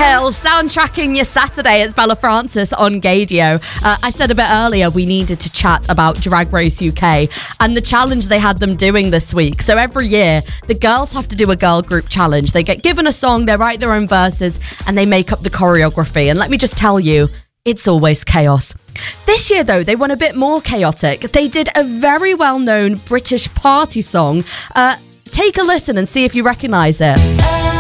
Hill, soundtracking your Saturday. It's Bella Francis on Gadio. I said a bit earlier we needed to chat about Drag Race UK and the challenge they had them doing this week. So every year, the girls have to do a girl group challenge. They get given a song, they write their own verses, and they make up the choreography. And let me just tell you, it's always chaos. This year, though, they went a bit more chaotic. They did a very well-known British party song. Take a listen and see if you recognise it.